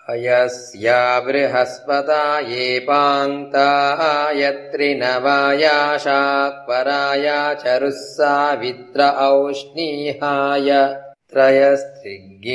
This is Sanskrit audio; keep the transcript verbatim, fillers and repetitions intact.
अयस्या बृहस्पता ये पाङ्क्तायत्रिनवायाशाक्पराया चरुः सावित्र औष्णीहाय त्रयस्त्रिज्ञे